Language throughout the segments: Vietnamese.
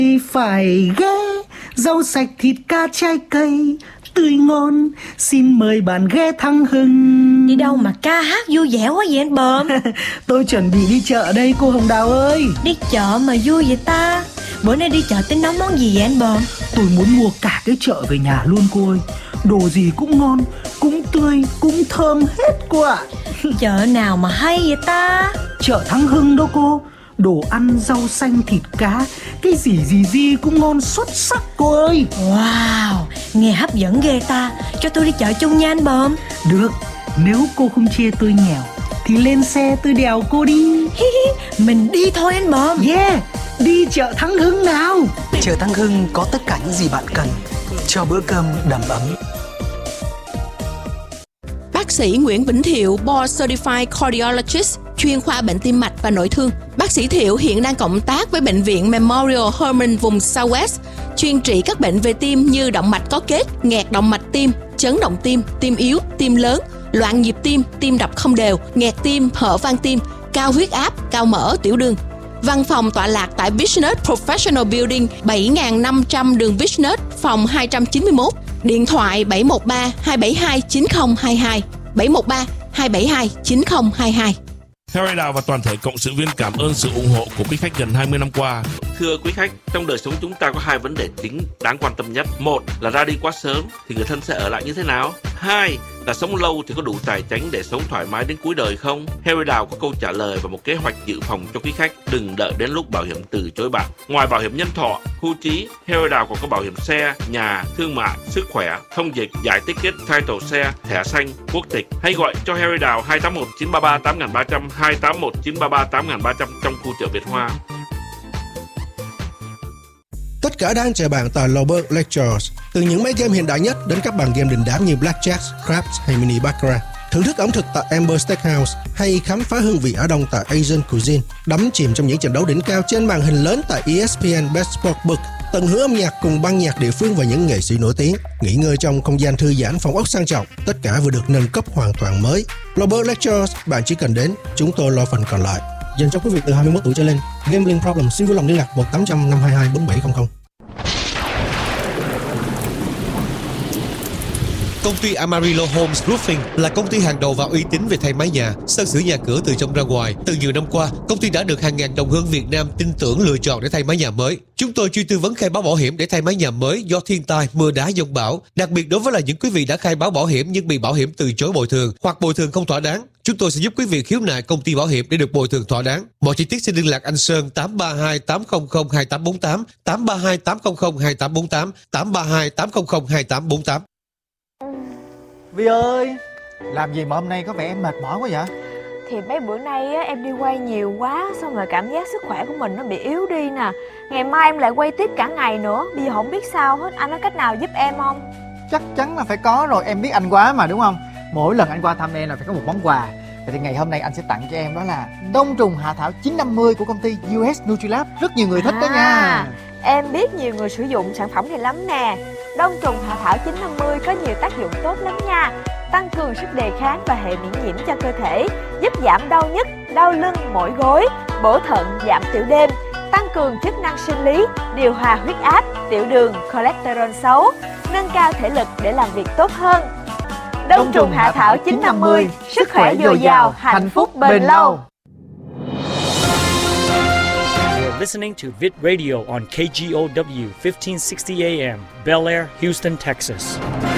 Phải ghé, rau sạch thịt cá trái cây tươi ngon, xin mời bạn ghé Thăng Hưng. Đi đâu mà ca hát vui vẻ quá vậy anh Bờm? Tôi chuẩn bị đi chợ đây cô Hồng Đào ơi. Đi chợ mà vui vậy ta? Bữa nay đi chợ tính nấu món gì vậy anh Bờm? Tôi muốn mua cả cái chợ về nhà luôn cô ơi. Đồ gì cũng ngon, cũng tươi, cũng thơm hết cô ạ. Chợ nào mà hay vậy ta? Chợ Thăng Hưng đó cô. Đồ ăn, rau xanh, thịt cá, cái gì cũng ngon xuất sắc cô ơi. Wow, nghe hấp dẫn ghê ta. Cho tôi đi chợ chung nha anh Bờm. Được, nếu cô không chê tôi nghèo thì lên xe tôi đèo cô đi. Mình đi thôi anh Bờm. Yeah, đi chợ Thăng Hưng nào. Chợ Thăng Hưng có tất cả những gì bạn cần cho bữa cơm đầm ấm. Bác sĩ Nguyễn Vĩnh Thiệu, Board Certified Cardiologist, chuyên khoa bệnh tim mạch và nội thương. Bác sĩ Thiệu hiện đang cộng tác với Bệnh viện Memorial Hermann vùng Southwest, chuyên trị các bệnh về tim như động mạch có kết, nghẹt động mạch tim, chấn động tim yếu, tim lớn, loạn nhịp tim đập không đều, nghẹt tim, hở van tim, cao huyết áp, cao mỡ, tiểu đường. Văn phòng tọa lạc tại Business Professional Building 7500 đường Business, phòng 291, điện thoại 713 272 9022, 713 272 9022. Harry Đào và toàn thể cộng sự viên cảm ơn sự ủng hộ của quý khách gần 20 năm qua. Thưa quý khách, trong đời sống chúng ta có hai vấn đề chính đáng quan tâm nhất. Một là ra đi quá sớm thì người thân sẽ ở lại như thế nào? Hai là sống lâu thì có đủ tài chánh để sống thoải mái đến cuối đời không? Harry Đào có câu trả lời và một kế hoạch dự phòng cho quý khách. Đừng đợi đến lúc bảo hiểm từ chối bạn. Ngoài bảo hiểm nhân thọ, hưu trí, Harry Đào còn có bảo hiểm xe, nhà, thương mại, sức khỏe, thông dịch, giải ticket, title xe, thẻ xanh, quốc tịch. Hãy gọi cho Harry Đào 281 933 8300, 281 933 8300 trong khu chợ Việt Hoa. Tất cả đang chờ bạn tại Lobert Lectures. Từ những máy game hiện đại nhất đến các bàn game đình đám như Blackjack, Craps hay Mini Baccarat. Thưởng thức ẩm thực tại Amber Steakhouse hay khám phá hương vị Á Đông tại Asian Cuisine. Đắm chìm trong những trận đấu đỉnh cao trên màn hình lớn tại ESPN Best Sportsbook. Tận hưởng âm nhạc cùng ban nhạc địa phương và những nghệ sĩ nổi tiếng. Nghỉ ngơi trong không gian thư giãn, phòng ốc sang trọng. Tất cả vừa được nâng cấp hoàn toàn mới. Lobert Lectures, bạn chỉ cần đến, chúng tôi lo phần còn lại. Dành cho quý vị từ 21 tuổi trở lên. Gambling problem xin vui lòng liên lạc 1-800-522-4700. Công ty Amarillo Homes Roofing là công ty hàng đầu và uy tín về thay mái nhà, sơn sửa nhà cửa từ trong ra ngoài. Từ nhiều năm qua, công ty đã được hàng ngàn đồng hương Việt Nam tin tưởng lựa chọn để thay mái nhà mới. Chúng tôi chuyên tư vấn khai báo bảo hiểm để thay mái nhà mới do thiên tai, mưa đá, dông bão. Đặc biệt đối với những quý vị đã khai báo bảo hiểm nhưng bị bảo hiểm từ chối bồi thường hoặc bồi thường không thỏa đáng, chúng tôi sẽ giúp quý vị khiếu nại công ty bảo hiểm để được bồi thường thỏa đáng. Mọi chi tiết xin liên lạc anh Sơn 832 800 2848, 832 800 2848, 832 800 2848. Vi ơi, làm gì mà hôm nay có vẻ em mệt mỏi quá vậy? Thì mấy bữa nay á, em đi quay nhiều quá, xong rồi cảm giác sức khỏe của mình nó bị yếu đi nè. Ngày mai em lại quay tiếp cả ngày nữa, bây giờ không biết sao hết. Anh có cách nào giúp em không? Chắc chắn là phải có rồi, em biết anh quá mà đúng không? Mỗi lần anh qua thăm em là phải có một món quà. Vậy thì ngày hôm nay anh sẽ tặng cho em đó là đông trùng hạ thảo 950 của công ty US Nutrilab. Rất nhiều người thích đó nha. Em biết nhiều người sử dụng sản phẩm này lắm nè. Đông trùng hạ thảo 950 có nhiều tác dụng tốt lắm nha. Tăng cường sức đề kháng và hệ miễn nhiễm cho cơ thể, giúp giảm đau nhức, đau lưng, mỏi gối, bổ thận, giảm tiểu đêm, tăng cường chức năng sinh lý, điều hòa huyết áp, tiểu đường, cholesterol xấu, nâng cao thể lực để làm việc tốt hơn. Đông trùng hạ thảo 950, sức khỏe dồi dào, hạnh phúc bền lâu. Listening to Vid Radio on KGOW 1560 AM, Bel Air, Houston, Texas.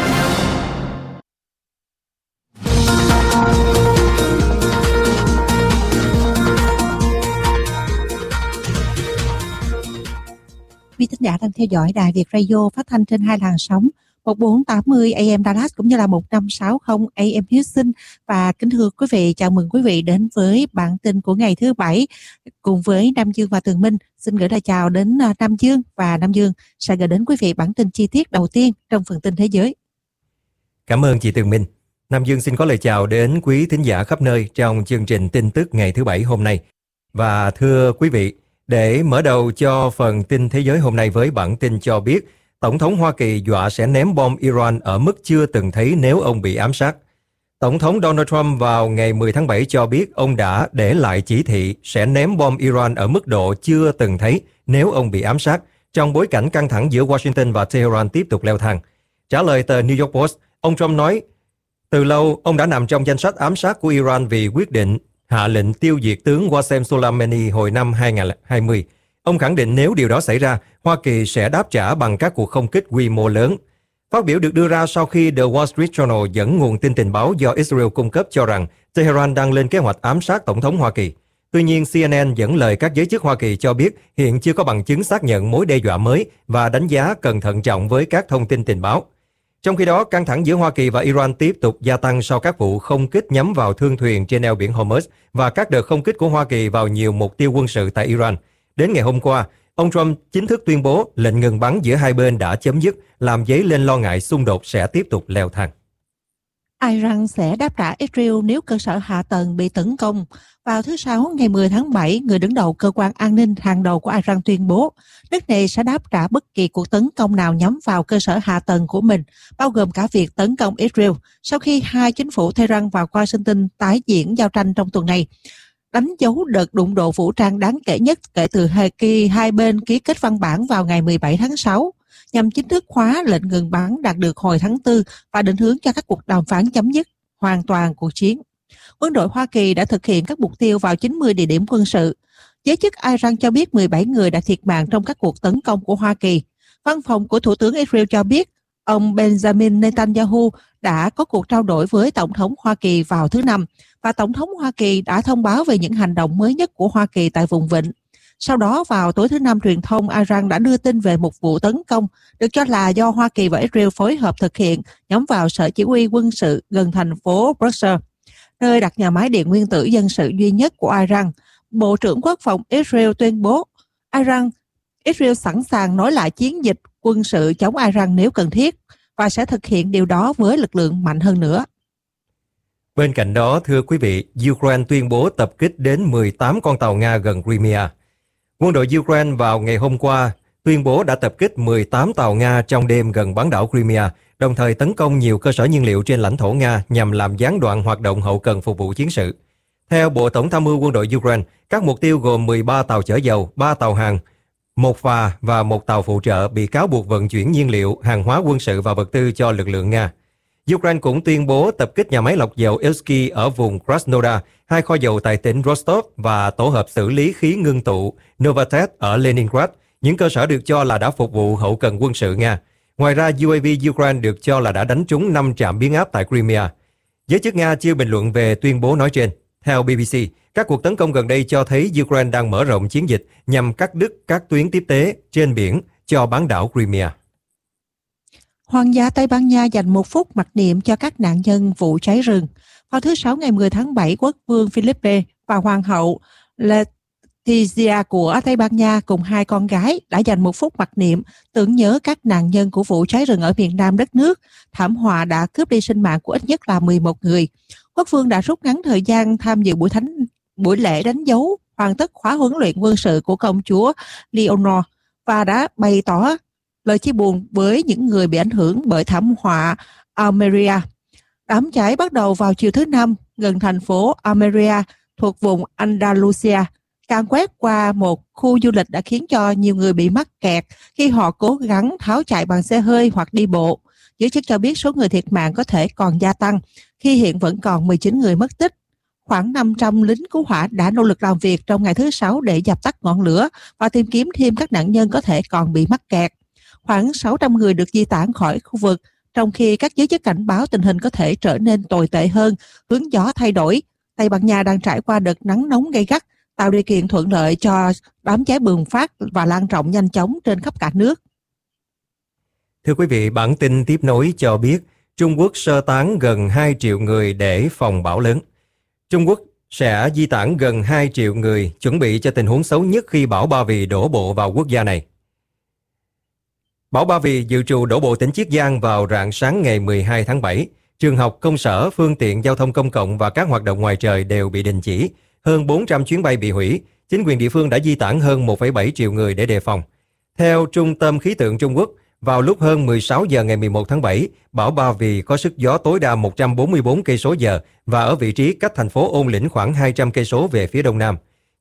Quý thính giả đang theo dõi Đài Việt Radio phát thanh trên hai làn sóng 1480 AM Dallas cũng như là 1560 AM Houston. Và kính thưa quý vị, chào mừng quý vị đến với bản tin của ngày thứ Bảy cùng với Nam Dương và Tường Minh. Xin gửi lời chào đến Nam Dương, và Nam Dương sẽ gửi đến quý vị bản tin chi tiết đầu tiên trong phần tin thế giới. Cảm ơn chị Tường Minh. Nam Dương xin có lời chào đến quý thính giả khắp nơi trong chương trình tin tức ngày thứ Bảy hôm nay. Và thưa quý vị, để mở đầu cho phần tin thế giới hôm nay với bản tin cho biết Tổng thống Hoa Kỳ dọa sẽ ném bom Iran ở mức chưa từng thấy nếu ông bị ám sát. Tổng thống Donald Trump vào ngày 10 tháng 7 cho biết ông đã để lại chỉ thị sẽ ném bom Iran ở mức độ chưa từng thấy nếu ông bị ám sát trong bối cảnh căng thẳng giữa Washington và Tehran tiếp tục leo thang. Trả lời tờ New York Post, ông Trump nói, từ lâu ông đã nằm trong danh sách ám sát của Iran vì quyết định hạ lệnh tiêu diệt tướng Qasem Soleimani hồi năm 2020. Ông khẳng định nếu điều đó xảy ra, Hoa Kỳ sẽ đáp trả bằng các cuộc không kích quy mô lớn. Phát biểu được đưa ra sau khi The Wall Street Journal dẫn nguồn tin tình báo do Israel cung cấp cho rằng Tehran đang lên kế hoạch ám sát Tổng thống Hoa Kỳ. Tuy nhiên, CNN dẫn lời các giới chức Hoa Kỳ cho biết hiện chưa có bằng chứng xác nhận mối đe dọa mới và đánh giá cần thận trọng với các thông tin tình báo. Trong khi đó, căng thẳng giữa Hoa Kỳ và Iran tiếp tục gia tăng sau các vụ không kích nhắm vào thương thuyền trên eo biển Hormuz và các đợt không kích của Hoa Kỳ vào nhiều mục tiêu quân sự tại Iran. Đến ngày hôm qua, ông Trump chính thức tuyên bố lệnh ngừng bắn giữa hai bên đã chấm dứt, làm dấy lên lo ngại xung đột sẽ tiếp tục leo thang. Iran sẽ đáp trả Israel nếu cơ sở hạ tầng bị tấn công. Vào thứ Sáu ngày 10 tháng 7, người đứng đầu cơ quan an ninh hàng đầu của Iran tuyên bố nước này sẽ đáp trả bất kỳ cuộc tấn công nào nhắm vào cơ sở hạ tầng của mình, bao gồm cả việc tấn công Israel, sau khi hai chính phủ Tehran và Washington tái diễn giao tranh trong tuần này, đánh dấu đợt đụng độ vũ trang đáng kể nhất kể từ khi hai bên ký kết văn bản vào ngày 17 tháng 6, nhằm chính thức hóa lệnh ngừng bắn đạt được hồi tháng 4 và định hướng cho các cuộc đàm phán chấm dứt hoàn toàn cuộc chiến. Quân đội Hoa Kỳ đã thực hiện các mục tiêu vào 90 địa điểm quân sự. Giới chức Iran cho biết 17 người đã thiệt mạng trong các cuộc tấn công của Hoa Kỳ. Văn phòng của Thủ tướng Israel cho biết ông Benjamin Netanyahu đã có cuộc trao đổi với Tổng thống Hoa Kỳ vào thứ Năm và Tổng thống Hoa Kỳ đã thông báo về những hành động mới nhất của Hoa Kỳ tại vùng vịnh. Sau đó, vào tối thứ Năm, truyền thông Iran đã đưa tin về một vụ tấn công được cho là do Hoa Kỳ và Israel phối hợp thực hiện nhắm vào sở chỉ huy quân sự gần thành phố Brussels, nơi đặt nhà máy điện nguyên tử dân sự duy nhất của Iran. Bộ trưởng Quốc phòng Israel tuyên bố Israel sẵn sàng nối lại chiến dịch quân sự chống Iran nếu cần thiết và sẽ thực hiện điều đó với lực lượng mạnh hơn nữa. Bên cạnh đó, thưa quý vị, Ukraine tuyên bố tập kích đến 18 con tàu Nga gần Crimea. Quân đội Ukraine vào ngày hôm qua tuyên bố đã tập kích 18 tàu Nga trong đêm gần bán đảo Crimea, đồng thời tấn công nhiều cơ sở nhiên liệu trên lãnh thổ Nga nhằm làm gián đoạn hoạt động hậu cần phục vụ chiến sự. Theo Bộ Tổng tham mưu quân đội Ukraine, các mục tiêu gồm 13 tàu chở dầu, 3 tàu hàng, 1 phà và 1 tàu phụ trợ bị cáo buộc vận chuyển nhiên liệu, hàng hóa quân sự và vật tư cho lực lượng Nga. Ukraine cũng tuyên bố tập kích nhà máy lọc dầu Elsky ở vùng Krasnodar, 2 kho dầu tại tỉnh Rostov và tổ hợp xử lý khí ngưng tụ Novatek ở Leningrad, những cơ sở được cho là đã phục vụ hậu cần quân sự Nga. Ngoài ra, UAV Ukraine được cho là đã đánh trúng 5 trạm biến áp tại Crimea. Giới chức Nga chưa bình luận về tuyên bố nói trên. Theo BBC, các cuộc tấn công gần đây cho thấy Ukraine đang mở rộng chiến dịch nhằm cắt đứt các tuyến tiếp tế trên biển cho bán đảo Crimea. Hoàng gia Tây Ban Nha dành 1 phút mặc niệm cho các nạn nhân vụ cháy rừng. Vào thứ Sáu ngày 10 tháng 7, quốc vương Felipe và hoàng hậu Letizia của Tây Ban Nha cùng 2 con gái đã dành 1 phút mặc niệm tưởng nhớ các nạn nhân của vụ cháy rừng ở miền Nam đất nước. Thảm họa đã cướp đi sinh mạng của ít nhất là 11 người. Quốc vương đã rút ngắn thời gian tham dự buổi lễ đánh dấu hoàn tất khóa huấn luyện quân sự của công chúa Leonor và đã bày tỏ lời chia buồn với những người bị ảnh hưởng bởi thảm họa Almeria. Đám cháy bắt đầu vào chiều thứ Năm gần thành phố Almeria thuộc vùng Andalusia. Càn quét qua một khu du lịch đã khiến cho nhiều người bị mắc kẹt khi họ cố gắng tháo chạy bằng xe hơi hoặc đi bộ. Giới chức cho biết số người thiệt mạng có thể còn gia tăng khi hiện vẫn còn 19 người mất tích. Khoảng 500 lính cứu hỏa đã nỗ lực làm việc trong ngày thứ Sáu để dập tắt ngọn lửa và tìm kiếm thêm các nạn nhân có thể còn bị mắc kẹt. Khoảng 600 người được di tản khỏi khu vực, trong khi các giới chức cảnh báo tình hình có thể trở nên tồi tệ hơn, hướng gió thay đổi. Tây Ban Nha đang trải qua đợt nắng nóng gay gắt, tạo điều kiện thuận lợi cho đám cháy bùng phát và lan rộng nhanh chóng trên khắp cả nước. Thưa quý vị, bản tin tiếp nối cho biết Trung Quốc sơ tán gần 2 triệu người để phòng bão lớn. Trung Quốc sẽ di tản gần 2 triệu người chuẩn bị cho tình huống xấu nhất khi bão Ba Vì đổ bộ vào quốc gia này. Bão Ba Vì dự trù đổ bộ tỉnh Chiết Giang vào rạng sáng ngày 12 tháng 7. Trường học, công sở, phương tiện giao thông công cộng và các hoạt động ngoài trời đều bị đình chỉ. Hơn 400 chuyến bay bị hủy. Chính quyền địa phương đã di tản hơn 1,7 triệu người để đề phòng. Theo Trung tâm Khí tượng Trung Quốc, vào lúc hơn 16 giờ ngày 11 tháng 7, bão Ba Vì có sức gió tối đa 144 cây số giờ và ở vị trí cách thành phố Ôn Lĩnh khoảng 200 cây số về phía đông nam.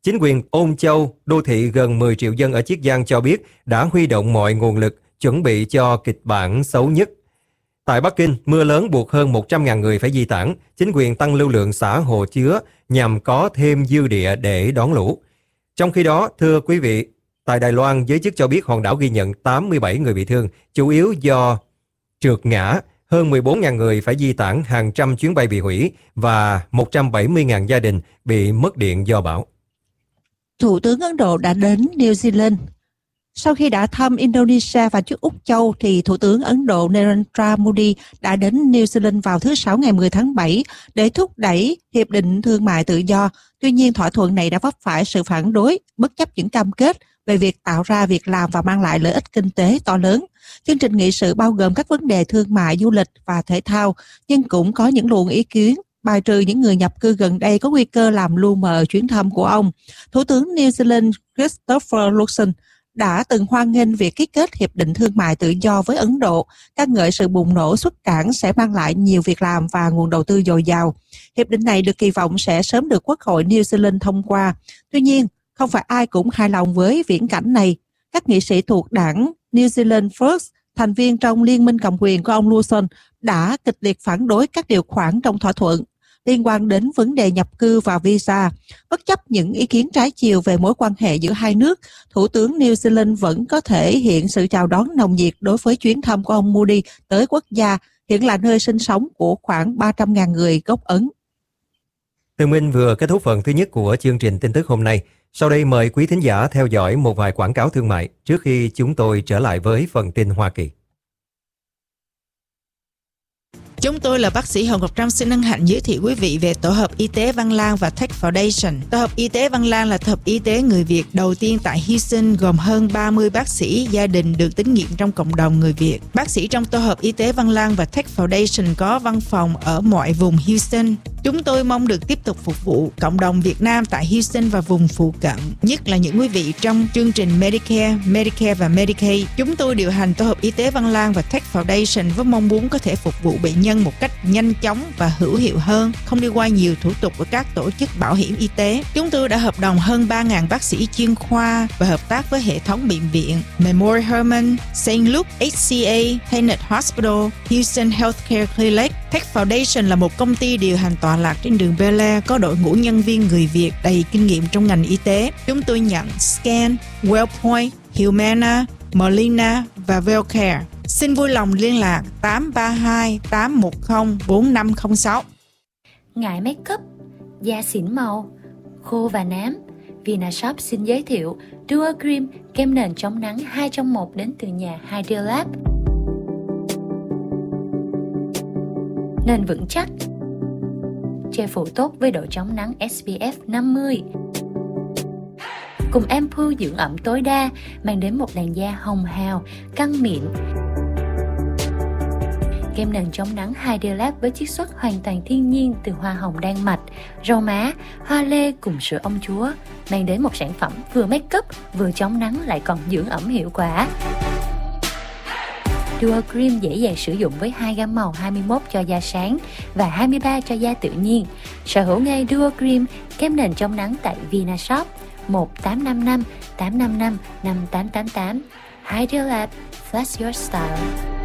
Chính quyền Ôn Châu, đô thị gần 10 triệu dân ở Chiết Giang cho biết đã huy động mọi nguồn lực chuẩn bị cho kịch bản xấu nhất. Tại Bắc Kinh, mưa lớn buộc hơn 100.000 người phải di tản. Chính quyền tăng lưu lượng xả hồ chứa nhằm có thêm dư địa để đón lũ. Trong khi đó, thưa quý vị, tại Đài Loan, giới chức cho biết hòn đảo ghi nhận 87 người bị thương, chủ yếu do trượt ngã. Hơn 14.000 người phải di tản, hàng trăm chuyến bay bị hủy và 170.000 gia đình bị mất điện do bão. Thủ tướng Ấn Độ đã đến New Zealand. Sau khi đã thăm Indonesia và trước Úc Châu, thì Thủ tướng Ấn Độ Narendra Modi đã đến New Zealand vào thứ Sáu ngày 10 tháng 7 để thúc đẩy Hiệp định Thương mại Tự do. Tuy nhiên, thỏa thuận này đã vấp phải sự phản đối, bất chấp những cam kết về việc tạo ra việc làm và mang lại lợi ích kinh tế to lớn. Chương trình nghị sự bao gồm các vấn đề thương mại, du lịch và thể thao, nhưng cũng có những luồng ý kiến bài trừ những người nhập cư gần đây có nguy cơ làm lu mờ chuyến thăm của ông. Thủ tướng New Zealand Christopher Luxon đã từng hoan nghênh việc ký kết Hiệp định Thương mại Tự do với Ấn Độ, ca ngợi sự bùng nổ xuất cảng sẽ mang lại nhiều việc làm và nguồn đầu tư dồi dào. Hiệp định này được kỳ vọng sẽ sớm được Quốc hội New Zealand thông qua. Tuy nhiên, không phải ai cũng hài lòng với viễn cảnh này. Các nghị sĩ thuộc đảng New Zealand First, thành viên trong liên minh cầm quyền của ông Luxon, đã kịch liệt phản đối các điều khoản trong thỏa thuận liên quan đến vấn đề nhập cư và visa. Bất chấp những ý kiến trái chiều về mối quan hệ giữa hai nước, Thủ tướng New Zealand vẫn có thể hiện sự chào đón nồng nhiệt đối với chuyến thăm của ông Modi tới quốc gia hiện là nơi sinh sống của khoảng 300.000 người gốc Ấn. Tường Minh vừa kết thúc phần thứ nhất của chương trình tin tức hôm nay. Sau đây mời quý thính giả theo dõi một vài quảng cáo thương mại trước khi chúng tôi trở lại với phần tin Hoa Kỳ. Chúng tôi là bác sĩ Hồng Ngọc Trâm xin hân hạnh giới thiệu quý vị về Tổ hợp Y tế Văn Lang và Tech Foundation. Tổ hợp Y tế Văn Lang là tổ hợp y tế người Việt đầu tiên tại Houston, gồm hơn 30 bác sĩ gia đình được tín nhiệm trong cộng đồng người Việt. Bác sĩ trong Tổ hợp Y tế Văn Lang và Tech Foundation có văn phòng ở mọi vùng Houston. Chúng tôi mong được tiếp tục phục vụ cộng đồng Việt Nam tại Houston và vùng phụ cận, nhất là những quý vị trong chương trình Medicare và Medicaid. Chúng tôi điều hành Tổ hợp Y tế Văn Lang và Tech Foundation với mong muốn có thể phục vụ bệnh nhân một cách nhanh chóng và hữu hiệu hơn, không đi qua nhiều thủ tục của các tổ chức bảo hiểm y tế. Chúng tôi đã hợp đồng hơn 3.000 bác sĩ chuyên khoa và hợp tác với hệ thống bệnh viện Memorial Hermann, St. Luke, HCA, Tenet Hospital, Houston Healthcare Clinic. Tech Foundation là một công ty điều hành tọa lạc trên đường Bel Air, có đội ngũ nhân viên người Việt đầy kinh nghiệm trong ngành y tế. Chúng tôi nhận Scan, Wellpoint, Humana, Molina và Wellcare. Xin vui lòng liên lạc 832-810-4506. Ngại make up, da xỉn màu, khô và nám, Vinashop xin giới thiệu Duo Cream, kem nền chống nắng 2 trong 1 đến từ nhà Hydrolab. Nền vững chắc, che phủ tốt với độ chống nắng SPF 50. Cùng ampoule dưỡng ẩm tối đa, mang đến một làn da hồng hào, căng mịn. Kem nền chống nắng Hydrolab với chiết xuất hoàn toàn thiên nhiên từ hoa hồng đan mạch, rau má, hoa lê cùng sữa ông chúa, mang đến một sản phẩm vừa make up, vừa chống nắng lại còn dưỡng ẩm hiệu quả. Duo Cream dễ dàng sử dụng với 2 gam màu 21 cho da sáng và 23 cho da tự nhiên. Sở hữu ngay Duo Cream, kem nền chống nắng tại Vinashop 1855 855 5888. Hydrolab, flash your style.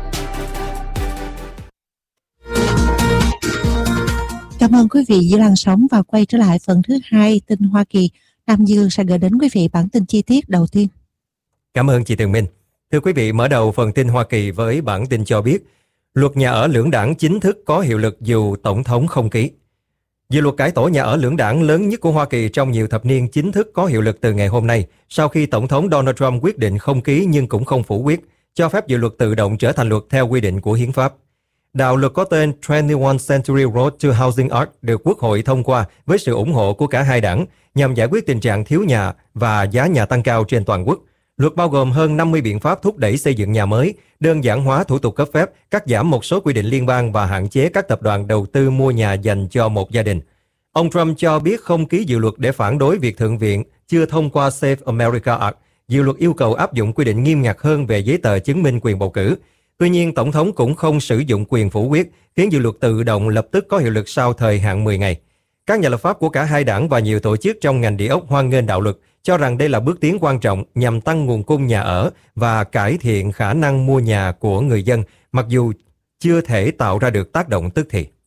Cảm ơn quý vị giữ làn sóng và quay trở lại phần thứ 2 tin Hoa Kỳ. Nam Dương sẽ gửi đến quý vị bản tin chi tiết đầu tiên. Cảm ơn chị Tường Minh. Thưa quý vị, mở đầu phần tin Hoa Kỳ với bản tin cho biết luật nhà ở lưỡng đảng chính thức có hiệu lực dù Tổng thống không ký. Dự luật cải tổ nhà ở lưỡng đảng lớn nhất của Hoa Kỳ trong nhiều thập niên chính thức có hiệu lực từ ngày hôm nay, sau khi Tổng thống Donald Trump quyết định không ký nhưng cũng không phủ quyết, cho phép dự luật tự động trở thành luật theo quy định của hiến pháp. Đạo luật có tên 21st Century Road to Housing Act được Quốc hội thông qua với sự ủng hộ của cả hai đảng nhằm giải quyết tình trạng thiếu nhà và giá nhà tăng cao trên toàn quốc. Luật bao gồm hơn 50 biện pháp thúc đẩy xây dựng nhà mới, đơn giản hóa thủ tục cấp phép, cắt giảm một số quy định liên bang và hạn chế các tập đoàn đầu tư mua nhà dành cho một gia đình. Ông Trump cho biết không ký dự luật để phản đối việc Thượng viện chưa thông qua Save America Act. Dự luật yêu cầu áp dụng quy định nghiêm ngặt hơn về giấy tờ chứng minh quyền bầu cử. Tuy nhiên, Tổng thống cũng không sử dụng quyền phủ quyết, khiến dự luật tự động lập tức có hiệu lực sau thời hạn 10 ngày. Các nhà lập pháp của cả hai đảng và nhiều tổ chức trong ngành địa ốc hoan nghênh đạo luật, cho rằng đây là bước tiến quan trọng nhằm tăng nguồn cung nhà ở và cải thiện khả năng mua nhà của người dân, mặc dù chưa thể tạo ra được tác động tức thì.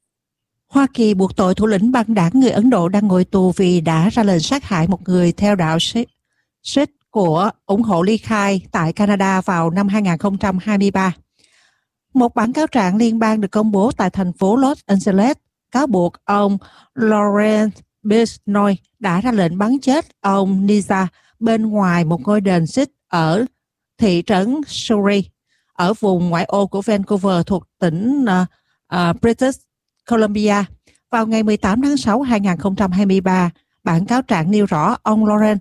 Hoa Kỳ buộc tội thủ lĩnh băng đảng người Ấn Độ đang ngồi tù vì đã ra lệnh sát hại một người theo đạo Sikh của ủng hộ ly khai tại Canada vào năm 2023. Một bản cáo trạng liên bang được công bố tại thành phố Los Angeles cáo buộc ông Laurent Bisnoy đã ra lệnh bắn chết ông Niza bên ngoài một ngôi đền Sikh ở thị trấn Surrey, ở vùng ngoại ô của Vancouver thuộc tỉnh British Columbia. Vào ngày 18 tháng 6 2023, bản cáo trạng nêu rõ ông Laurent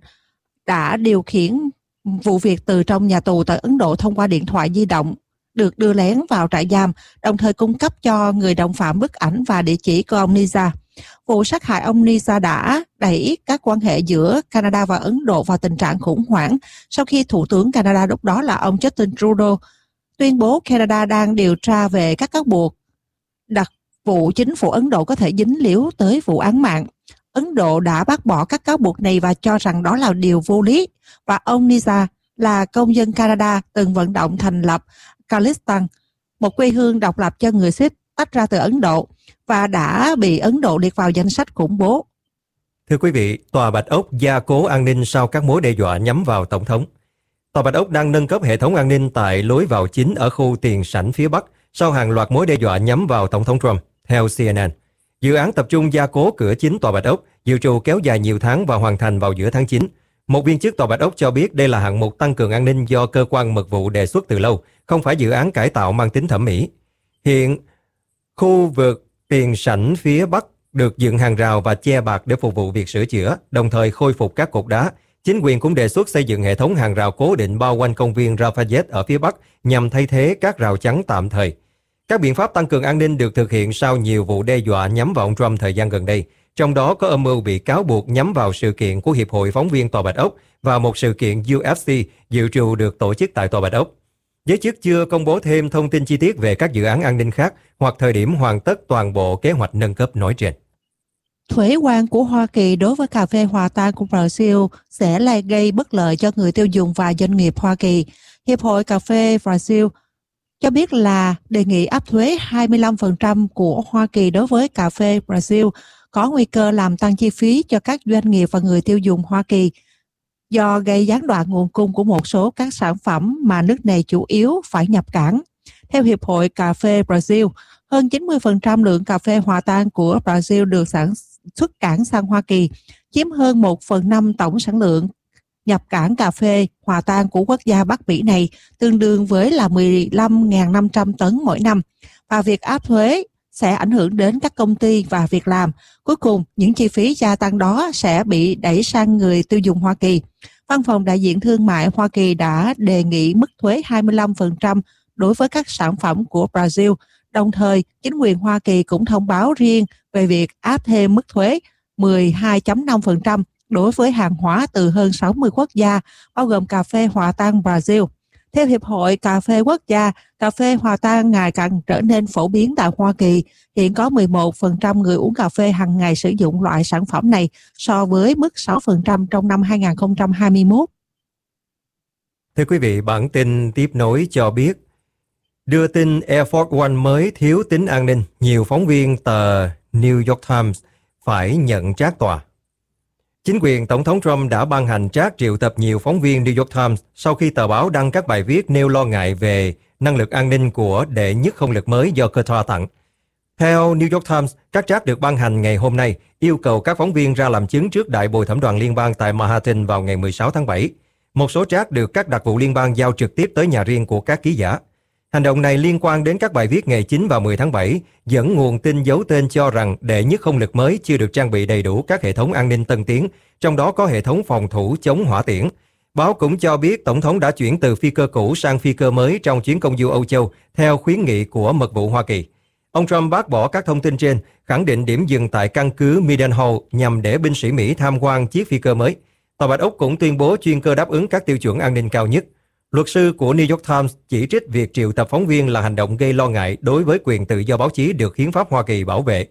đã điều khiển vụ việc từ trong nhà tù tại Ấn Độ thông qua điện thoại di động được đưa lén vào trại giam, đồng thời cung cấp cho người đồng phạm bức ảnh và địa chỉ của ông Niza. Vụ sát hại ông Niza đã đẩy các quan hệ giữa Canada và Ấn Độ vào tình trạng khủng hoảng sau khi Thủ tướng Canada lúc đó là ông Justin Trudeau tuyên bố Canada đang điều tra về các cáo buộc đặc vụ chính phủ Ấn Độ có thể dính líu tới vụ án mạng. Ấn Độ đã bác bỏ các cáo buộc này và cho rằng đó là điều vô lý, và ông Niza là công dân Canada từng vận động thành lập Khalistan, một quê hương độc lập cho người Sikh tách ra từ Ấn Độ, và đã bị Ấn Độ liệt vào danh sách khủng bố. Thưa quý vị, Tòa Bạch Ốc gia cố an ninh sau các mối đe dọa nhắm vào Tổng thống. Tòa Bạch Ốc đang nâng cấp hệ thống an ninh tại lối vào chính ở khu tiền sảnh phía Bắc sau hàng loạt mối đe dọa nhắm vào Tổng thống Trump, theo CNN. Dự án tập trung gia cố cửa chính Tòa Bạch Ốc dự trù kéo dài nhiều tháng và hoàn thành vào giữa tháng 9. Một viên chức Tòa Bạch Ốc cho biết đây là hạng mục tăng cường an ninh do cơ quan mật vụ đề xuất từ lâu, không phải dự án cải tạo mang tính thẩm mỹ. Hiện, khu vực tiền sảnh phía Bắc được dựng hàng rào và che bạt để phục vụ việc sửa chữa, đồng thời khôi phục các cột đá. Chính quyền cũng đề xuất xây dựng hệ thống hàng rào cố định bao quanh công viên Lafayette ở phía Bắc nhằm thay thế các rào chắn tạm thời. Các biện pháp tăng cường an ninh được thực hiện sau nhiều vụ đe dọa nhắm vào ông Trump thời gian gần đây, trong đó có âm mưu bị cáo buộc nhắm vào sự kiện của Hiệp hội Phóng viên Tòa Bạch Ốc và một sự kiện UFC dự trù được tổ chức tại Tòa Bạch Ốc. Giới chức chưa công bố thêm thông tin chi tiết về các dự án an ninh khác hoặc thời điểm hoàn tất toàn bộ kế hoạch nâng cấp nói trên. Thuế quan của Hoa Kỳ đối với cà phê hòa tan của Brazil sẽ là gây bất lợi cho người tiêu dùng và doanh nghiệp Hoa Kỳ. Hiệp hội Cà phê Brazil cho biết là đề nghị áp thuế 25% của Hoa Kỳ đối với cà phê Brazil có nguy cơ làm tăng chi phí cho các doanh nghiệp và người tiêu dùng Hoa Kỳ do gây gián đoạn nguồn cung của một số các sản phẩm mà nước này chủ yếu phải nhập cảng. Theo Hiệp hội Cà phê Brazil, hơn 90% lượng cà phê hòa tan của Brazil được sản xuất cảng sang Hoa Kỳ, chiếm hơn 1/5 tổng sản lượng nhập cảng cà phê hòa tan của quốc gia Bắc Mỹ này, tương đương với là 15.500 tấn mỗi năm. Và việc áp thuế sẽ ảnh hưởng đến các công ty và việc làm. Cuối cùng, những chi phí gia tăng đó sẽ bị đẩy sang người tiêu dùng Hoa Kỳ. Văn phòng đại diện thương mại Hoa Kỳ đã đề nghị mức thuế 25% đối với các sản phẩm của Brazil. Đồng thời, chính quyền Hoa Kỳ cũng thông báo riêng về việc áp thêm mức thuế 12.5% đối với hàng hóa từ hơn 60 quốc gia, bao gồm cà phê hòa tan Brazil. Theo Hiệp hội Cà phê Quốc gia, cà phê hòa tan ngày càng trở nên phổ biến tại Hoa Kỳ. Hiện có 11% người uống cà phê hàng ngày sử dụng loại sản phẩm này so với mức 6% trong năm 2021. Thưa quý vị, bản tin tiếp nối cho biết, đưa tin Air Force One mới thiếu tính an ninh, nhiều phóng viên tờ New York Times phải nhận trách tòa. Chính quyền Tổng thống Trump đã ban hành trác triệu tập nhiều phóng viên New York Times sau khi tờ báo đăng các bài viết nêu lo ngại về năng lực an ninh của đệ nhất không lực mới do Qatar tặng. Theo New York Times, các trác được ban hành ngày hôm nay yêu cầu các phóng viên ra làm chứng trước Đại bồi thẩm đoàn liên bang tại Manhattan vào ngày 16 tháng 7. Một số trác được các đặc vụ liên bang giao trực tiếp tới nhà riêng của các ký giả. Hành động này liên quan đến các bài viết ngày 9 và 10 tháng 7, dẫn nguồn tin giấu tên cho rằng đệ nhất không lực mới chưa được trang bị đầy đủ các hệ thống an ninh tân tiến, trong đó có hệ thống phòng thủ chống hỏa tiễn. Báo cũng cho biết Tổng thống đã chuyển từ phi cơ cũ sang phi cơ mới trong chuyến công du Âu Châu, theo khuyến nghị của mật vụ Hoa Kỳ. Ông Trump bác bỏ các thông tin trên, khẳng định điểm dừng tại căn cứ Mendenhall nhằm để binh sĩ Mỹ tham quan chiếc phi cơ mới. Tòa Bạch Ốc cũng tuyên bố chuyên cơ đáp ứng các tiêu chuẩn an ninh cao nhất. Luật sư của New York Times chỉ trích việc triệu tập phóng viên là hành động gây lo ngại đối với quyền tự do báo chí được hiến pháp Hoa Kỳ bảo vệ.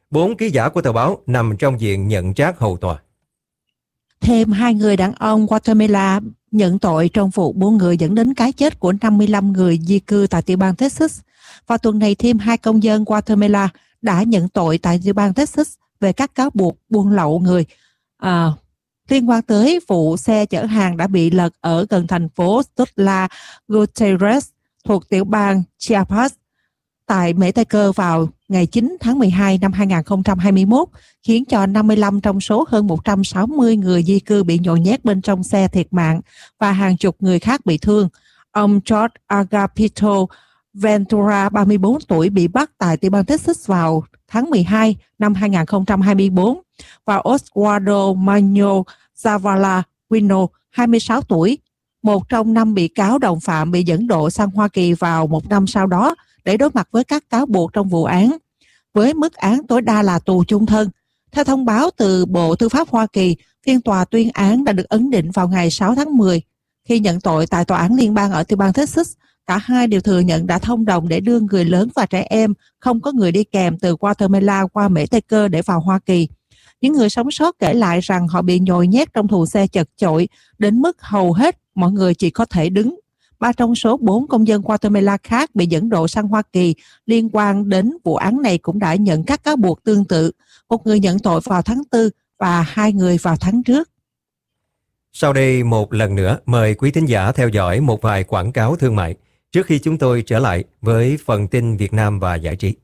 4 ký giả của tờ báo nằm trong diện nhận trách hầu tòa. Thêm 2 người đàn ông Guatemala nhận tội trong vụ buôn người dẫn đến cái chết của 55 người di cư tại tiểu bang Texas. Vào tuần này, thêm 2 công dân Guatemala đã nhận tội tại tiểu bang Texas về các cáo buộc buôn lậu người liên quan tới vụ xe chở hàng đã bị lật ở gần thành phố Tuxtla Gutiérrez thuộc tiểu bang Chiapas tại Mexico vào ngày 9 tháng 12 năm 2021, khiến cho 55 trong số hơn 160 người di cư bị nhồi nhét bên trong xe thiệt mạng và hàng chục người khác bị thương. Ông George Agapito Ventura, 34 tuổi, bị bắt tại tiểu bang Texas vào tháng 12 năm 2024 và Oswaldo Maño Zavala Quino, 26 tuổi, một trong 5 bị cáo đồng phạm, bị dẫn độ sang Hoa Kỳ vào một năm sau đó để đối mặt với các cáo buộc trong vụ án, với mức án tối đa là tù chung thân. Theo thông báo từ Bộ Tư pháp Hoa Kỳ, phiên tòa tuyên án đã được ấn định vào ngày 6 tháng 10. Khi nhận tội tại tòa án liên bang ở tiểu bang Texas, cả hai đều thừa nhận đã thông đồng để đưa người lớn và trẻ em không có người đi kèm từ Guatemala qua Mexico để vào Hoa Kỳ. Những người sống sót kể lại rằng họ bị nhồi nhét trong thùng xe chật chội đến mức hầu hết mọi người chỉ có thể đứng. 3 trong số 4 công dân Guatemala khác bị dẫn độ sang Hoa Kỳ liên quan đến vụ án này cũng đã nhận các cáo buộc tương tự. Một người nhận tội vào tháng 4 và 2 người vào tháng trước. Sau đây một lần nữa mời quý thính giả theo dõi một vài quảng cáo thương mại trước khi chúng tôi trở lại với phần tin Việt Nam và giải trí.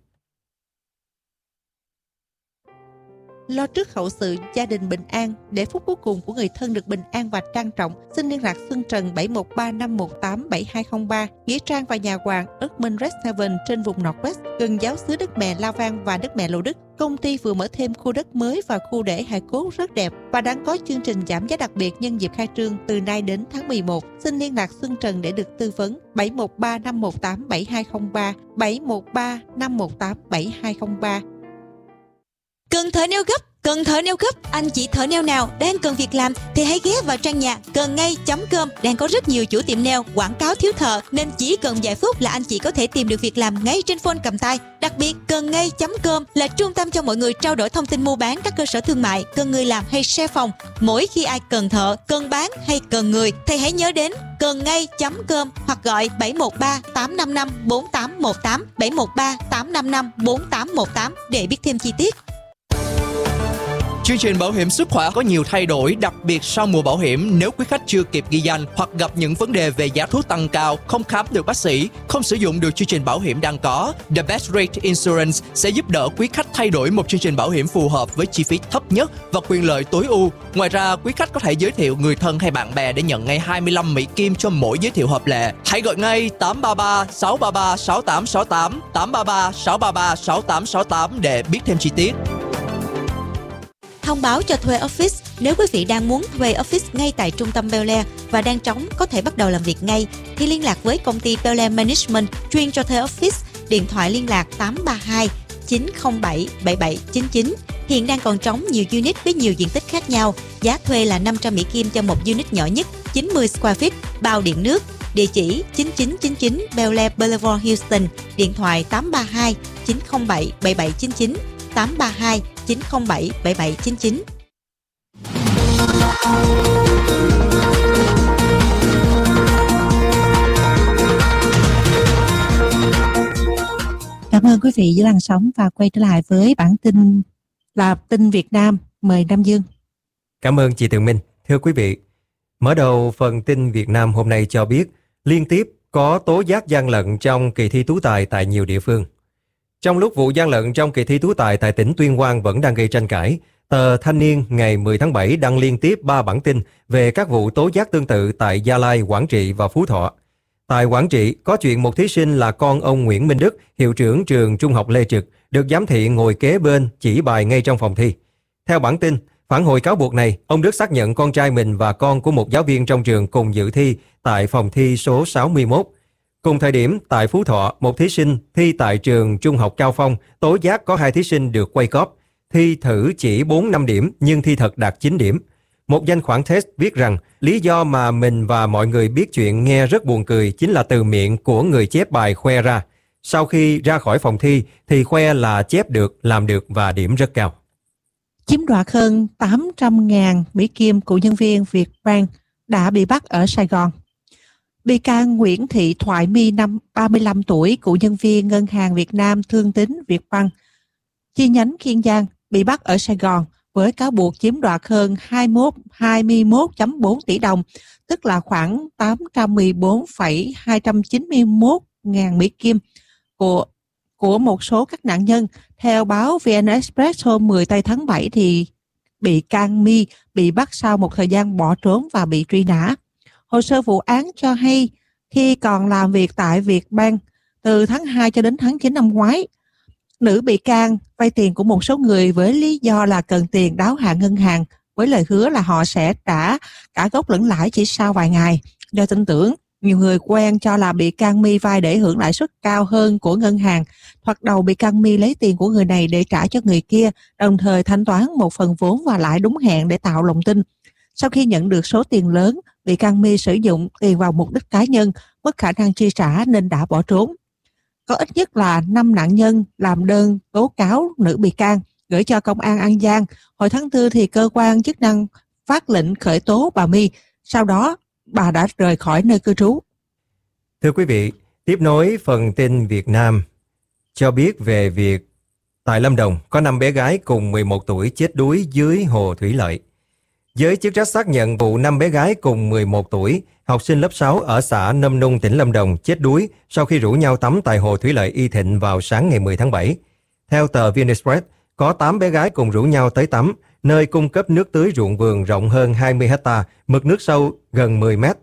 Lo trước hậu sự, gia đình bình an, để phút cuối cùng của người thân được bình an và trang trọng. Xin liên lạc Xuân Trần 713-518-7203, Nghĩa Trang và Nhà Hoàng Erdman Rest trên vùng Northwest, gần giáo xứ Đức Mẹ La Vang và Đức Mẹ Lộ Đức. Công ty vừa mở thêm khu đất mới và khu để hài cốt rất đẹp và đang có chương trình giảm giá đặc biệt nhân dịp khai trương từ nay đến tháng 11. Xin liên lạc Xuân Trần để được tư vấn. 713-518-7203, 713-518-7203. Cần thợ neo gấp, anh chị thợ neo nào đang cần việc làm thì hãy ghé vào trang nhà cầngngay.com. Đang có rất nhiều chủ tiệm neo quảng cáo thiếu thợ, nên chỉ cần vài phút là anh chị có thể tìm được việc làm ngay trên phone cầm tay. Đặc biệt, cầngngay.com là trung tâm cho mọi người trao đổi thông tin mua bán các cơ sở thương mại, cần người làm hay share phòng. Mỗi khi ai cần thợ, cần bán hay cần người thì hãy nhớ đến cầngngay.com hoặc gọi 713-855-4818, 713-855-4818 để biết thêm chi tiết. Chương trình bảo hiểm sức khỏe có nhiều thay đổi, đặc biệt sau mùa bảo hiểm. Nếu quý khách chưa kịp ghi danh hoặc gặp những vấn đề về giá thuốc tăng cao, không khám được bác sĩ, không sử dụng được chương trình bảo hiểm đang có, The Best Rate Insurance sẽ giúp đỡ quý khách thay đổi một chương trình bảo hiểm phù hợp với chi phí thấp nhất và quyền lợi tối ưu. Ngoài ra, quý khách có thể giới thiệu người thân hay bạn bè để nhận ngay 25 Mỹ Kim cho mỗi giới thiệu hợp lệ. Hãy gọi ngay 833-633-6868, 833-633-6868 để biết thêm chi tiết. Thông báo cho thuê office. Nếu quý vị đang muốn thuê office ngay tại trung tâm Bel Air và đang trống có thể bắt đầu làm việc ngay, thì liên lạc với công ty Bel Air Management chuyên cho thuê office. Điện thoại liên lạc 832-907-7799. Hiện đang còn trống nhiều unit với nhiều diện tích khác nhau. Giá thuê là 500 Mỹ Kim cho một unit nhỏ nhất, 90 square feet, bao điện nước. Địa chỉ 9999 Bel Air Boulevard, Houston. Điện thoại 832-907-7799, 832-907-7799. Cảm ơn quý vị với làn sóng và quay trở lại với bản tin là tin Việt Nam. Mời Nam Dương. Cảm ơn chị Tường Minh. Thưa quý vị, mở đầu phần tin Việt Nam hôm nay cho biết liên tiếp có tố giác gian lận trong kỳ thi tú tài tại nhiều địa phương. Trong lúc vụ gian lận trong kỳ thi tú tài tại tỉnh Tuyên Quang vẫn đang gây tranh cãi, tờ Thanh niên ngày 10 tháng 7 đăng liên tiếp 3 bản tin về các vụ tố giác tương tự tại Gia Lai, Quảng Trị và Phú Thọ. Tại Quảng Trị, có chuyện một thí sinh là con ông Nguyễn Minh Đức, hiệu trưởng trường Trung học Lê Trực, được giám thị ngồi kế bên chỉ bài ngay trong phòng thi. Theo bản tin, phản hồi cáo buộc này, ông Đức xác nhận con trai mình và con của một giáo viên trong trường cùng dự thi tại phòng thi số 61. Cùng thời điểm, tại Phú Thọ, một thí sinh thi tại trường Trung học Cao Phong tố giác có 2 thí sinh được quay cóp. Thi thử chỉ 4-5 điểm nhưng thi thật đạt 9 điểm. Một danh khoản test viết rằng lý do mà mình và mọi người biết chuyện nghe rất buồn cười chính là từ miệng của người chép bài khoe ra. Sau khi ra khỏi phòng thi thì khoe là chép được, làm được và điểm rất cao. Chiếm đoạt hơn 800.000 Mỹ Kim của nhân viên Vietbank đã bị bắt ở Sài Gòn. Bị can Nguyễn Thị Thoại My, 35 tuổi, cựu nhân viên Ngân hàng Việt Nam Thương Tín Vietbank, chi nhánh Kiên Giang, bị bắt ở Sài Gòn với cáo buộc chiếm đoạt hơn 21,4 tỷ đồng, tức là khoảng 814,291 ngàn Mỹ Kim của một số các nạn nhân. Theo báo VN Express hôm 10 tây tháng 7 thì bị can My bị bắt sau một thời gian bỏ trốn và bị truy nã. Hồ sơ vụ án cho hay khi còn làm việc tại Vietbank từ tháng 2 cho đến tháng 9 năm ngoái, nữ bị can vay tiền của một số người với lý do là cần tiền đáo hạn ngân hàng, với lời hứa là họ sẽ trả cả gốc lẫn lãi chỉ sau vài ngày. Do tin tưởng, nhiều người quen cho là bị can My vay để hưởng lãi suất cao hơn của ngân hàng. Thoạt đầu bị can My lấy tiền của người này để trả cho người kia, đồng thời thanh toán một phần vốn và lãi đúng hẹn để tạo lòng tin. Sau khi nhận được số tiền lớn, bị can My sử dụng tiền vào mục đích cá nhân, mất khả năng chi trả nên đã bỏ trốn. Có ít nhất là 5 nạn nhân làm đơn tố cáo nữ bị can, gửi cho công an An Giang. Hồi tháng 4 thì cơ quan chức năng phát lệnh khởi tố bà My. Sau đó, bà đã rời khỏi nơi cư trú. Thưa quý vị, tiếp nối phần tin Việt Nam cho biết về việc tại Lâm Đồng có 5 bé gái cùng 11 tuổi chết đuối dưới hồ thủy lợi. Giới chức trách xác nhận vụ 5 bé gái cùng 11 tuổi, học sinh lớp 6 ở xã Nâm Nung, tỉnh Lâm Đồng chết đuối sau khi rủ nhau tắm tại hồ thủy lợi Y Thịnh vào sáng ngày 10 tháng 7. Theo tờ VN Express, có 8 bé gái cùng rủ nhau tới tắm, nơi cung cấp nước tưới ruộng vườn rộng hơn 20 hectare, mực nước sâu gần 10 mét.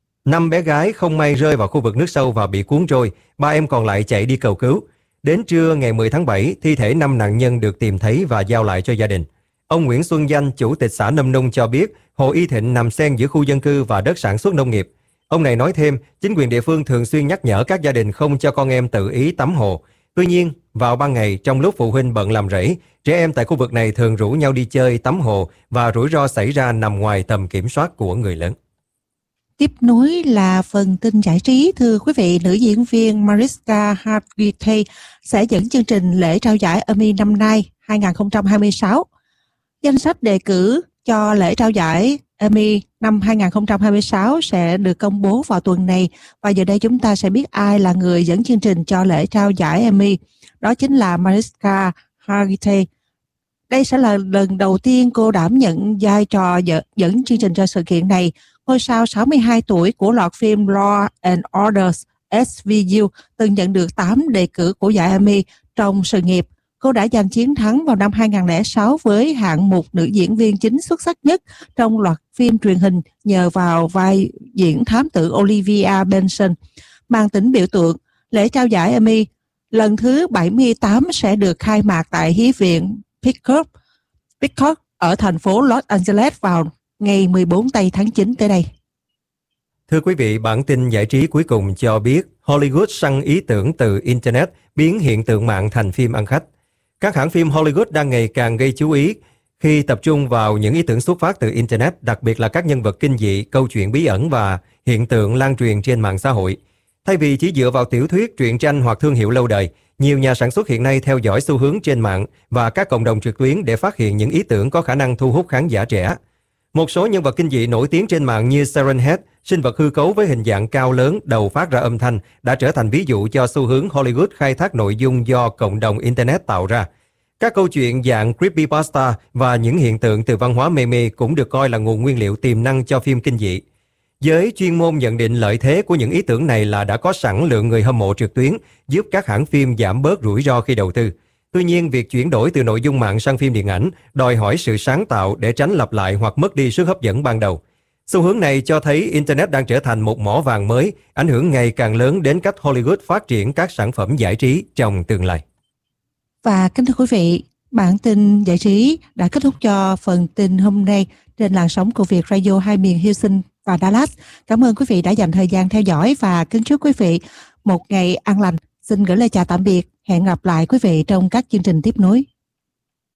5 bé gái không may rơi vào khu vực nước sâu và bị cuốn trôi, 3 em còn lại chạy đi cầu cứu. Đến trưa ngày 10 tháng 7, thi thể 5 nạn nhân được tìm thấy và giao lại cho gia đình. Ông Nguyễn Xuân Danh, chủ tịch xã Nâm Nung cho biết, hồ Y Thịnh nằm xen giữa khu dân cư và đất sản xuất nông nghiệp. Ông này nói thêm, chính quyền địa phương thường xuyên nhắc nhở các gia đình không cho con em tự ý tắm hồ. Tuy nhiên, vào ban ngày, trong lúc phụ huynh bận làm rẫy, trẻ em tại khu vực này thường rủ nhau đi chơi, tắm hồ và rủi ro xảy ra nằm ngoài tầm kiểm soát của người lớn. Tiếp nối là phần tin giải trí. Thưa quý vị, nữ diễn viên Mariska Hargitay sẽ dẫn chương trình lễ trao giải Emmy năm nay 2026. Danh sách đề cử cho lễ trao giải Emmy năm 2026 sẽ được công bố vào tuần này, và giờ đây chúng ta sẽ biết ai là người dẫn chương trình cho lễ trao giải Emmy. Đó chính là Mariska Hargitay. Đây sẽ là lần đầu tiên cô đảm nhận vai trò dẫn chương trình cho sự kiện này. Ngôi sao 62 tuổi của loạt phim Law and Order SVU từng nhận được 8 đề cử của giải Emmy trong sự nghiệp. Cô đã giành chiến thắng vào năm 2006 với hạng mục nữ diễn viên chính xuất sắc nhất trong loạt phim truyền hình nhờ vào vai diễn thám tử Olivia Benson. Mang tính biểu tượng, lễ trao giải Emmy lần thứ 78 sẽ được khai mạc tại Hí viện Peacock ở thành phố Los Angeles vào ngày 14 tây tháng 9 tới đây. Thưa quý vị, bản tin giải trí cuối cùng cho biết Hollywood săn ý tưởng từ Internet biến hiện tượng mạng thành phim ăn khách. Các hãng phim Hollywood đang ngày càng gây chú ý khi tập trung vào những ý tưởng xuất phát từ Internet, đặc biệt là các nhân vật kinh dị, câu chuyện bí ẩn và hiện tượng lan truyền trên mạng xã hội. Thay vì chỉ dựa vào tiểu thuyết, truyện tranh hoặc thương hiệu lâu đời, nhiều nhà sản xuất hiện nay theo dõi xu hướng trên mạng và các cộng đồng trực tuyến để phát hiện những ý tưởng có khả năng thu hút khán giả trẻ. Một số nhân vật kinh dị nổi tiếng trên mạng như Siren Head, sinh vật hư cấu với hình dạng cao lớn, đầu phát ra âm thanh, đã trở thành ví dụ cho xu hướng Hollywood khai thác nội dung do cộng đồng Internet tạo ra. Các câu chuyện dạng creepypasta và những hiện tượng từ văn hóa meme cũng được coi là nguồn nguyên liệu tiềm năng cho phim kinh dị. Giới chuyên môn nhận định lợi thế của những ý tưởng này là đã có sẵn lượng người hâm mộ trực tuyến, giúp các hãng phim giảm bớt rủi ro khi đầu tư. Tuy nhiên, việc chuyển đổi từ nội dung mạng sang phim điện ảnh đòi hỏi sự sáng tạo để tránh lặp lại hoặc mất đi sức hấp dẫn ban đầu. Xu hướng này cho thấy Internet đang trở thành một mỏ vàng mới, ảnh hưởng ngày càng lớn đến cách Hollywood phát triển các sản phẩm giải trí trong tương lai. Và kính thưa quý vị, bản tin giải trí đã kết thúc cho phần tin hôm nay trên làn sóng của Việt Radio hai miền Houston và Dallas. Cảm ơn quý vị đã dành thời gian theo dõi và kính chúc quý vị một ngày an lành. Xin gửi lời chào tạm biệt. Hẹn gặp lại quý vị trong các chương trình tiếp nối.